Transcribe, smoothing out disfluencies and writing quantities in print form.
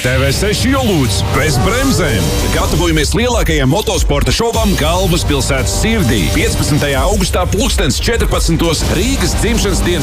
TV6 Jolūds bez bremzēm. Gatavojamies lielākajam motosporta šovam Galvaspilsētas sirdī. 15. augustā 14. Rīgas dzimšanas dienas